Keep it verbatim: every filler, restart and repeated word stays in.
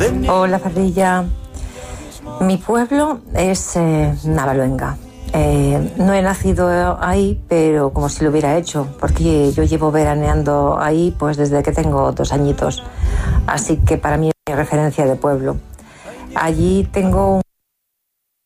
Hola, Farrilla. Mi pueblo es eh, Navaluenga. Eh, no he nacido ahí, pero como si lo hubiera hecho, porque yo llevo veraneando ahí pues desde que tengo dos añitos. Así que para mí es mi referencia de pueblo. Allí tengo